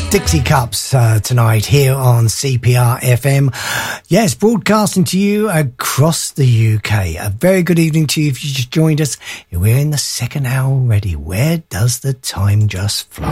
Dixie Cups tonight here on CPR FM. Yes, broadcasting to you across the UK. A very good evening to you if you just joined us. We're in the second hour already. Where does the time just fly?